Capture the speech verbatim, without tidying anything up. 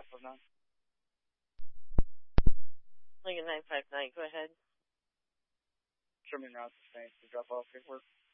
five nine. Lincoln nine five nine, go ahead. Trimming route to Saints to drop off paperwork.